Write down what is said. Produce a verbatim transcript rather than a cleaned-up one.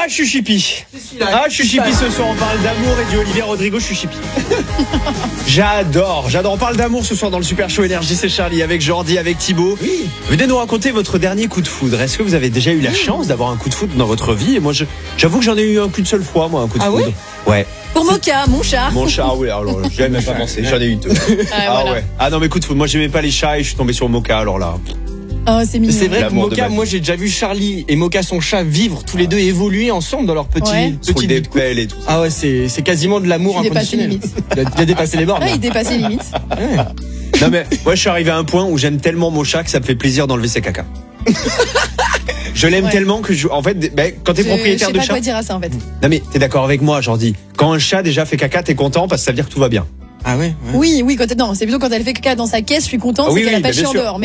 je suis chippy. Ah, je suis chippy ce soir. On parle d'amour et du Olivier Rodrigo, je suis chippy. J'adore, j'adore. On parle d'amour ce soir dans le Super Show Énergie. C'est Charlie avec Jordi, avec Thibaut. Oui. Venez nous raconter votre dernier coup de foudre. Est-ce que vous avez déjà eu la chance d'avoir un coup de foudre dans votre vie? Et moi, je, j'avoue que j'en ai eu un qu'une seule fois, moi, un coup de ah foudre. Ouais, ouais. Pour Moka, mon chat. Mon chat, oui, alors j'ai même pas pensé. J'en ai eu deux. Ah, Ah voilà. ouais. Ah non, mais coup de foudre. Moi, j'aimais pas les chats et je suis tombé sur Moka, alors là. Oh, c'est mignon. C'est vrai que L'amour de ma Moka, vie. moi j'ai déjà vu Charlie et Moka son chat vivre tous les deux et évoluer ensemble dans leur petit, Ouais. Truc petite des vie de couple. pelles et tout ça. Ah ouais, c'est, c'est quasiment de l'amour Il dépasse les inconditionnel. limites. Il a, il a dépassé les bornes. Ouais, là. il dépasse les limites. Ouais. Non mais moi je suis arrivé à un point où j'aime tellement mon chat que ça me fait plaisir d'enlever ses caca. Je l'aime Ouais. tellement que je, en fait, ben, quand t'es Je- propriétaire je de sais pas chat, quoi dire à ça en fait. non mais t'es d'accord avec moi, Jordi. Quand un chat déjà fait caca, t'es content parce que ça veut dire que tout va bien. Ah ouais, ouais. Oui, oui, quand non, c'est plutôt quand elle fait caca dans sa caisse, je suis contente, Ah oui, c'est qu'elle oui, a pas bah, chié bien en sûr. dehors.